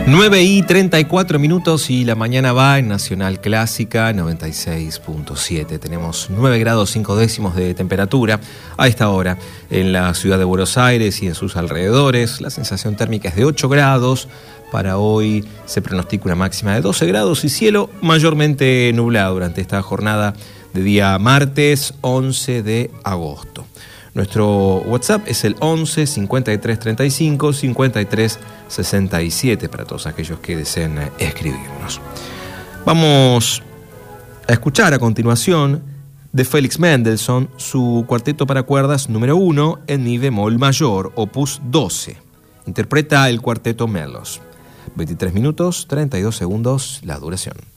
9:34 y la mañana va en Nacional Clásica 96.7. Tenemos 9 grados 5 décimos de temperatura a esta hora en la ciudad de Buenos Aires y en sus alrededores. La sensación térmica es de 8 grados. Para hoy se pronostica una máxima de 12 grados y cielo mayormente nublado durante esta jornada de día martes 11 de agosto. Nuestro WhatsApp es el 11 53 35 53 67 para todos aquellos que deseen escribirnos. Vamos a escuchar a continuación de Félix Mendelssohn su cuarteto para cuerdas número 1 en mi bemol mayor, opus 12. Interpreta el cuarteto Melos. 23 minutos 32 segundos la duración.